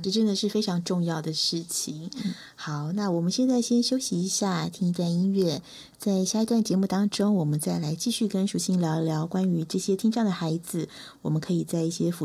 这真的是非常重要的事情。好，那我们现在先休息一下，听一段音乐，在下一段节目当中，我们再来继续跟淑馨聊一聊关于这些听障的孩子，我们可以在一些辅